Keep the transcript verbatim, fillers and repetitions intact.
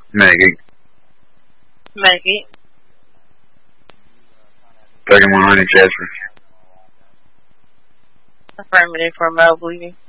Maggie. Maggie. thirty-one hundred Jasper. Affirmative for male bleeding.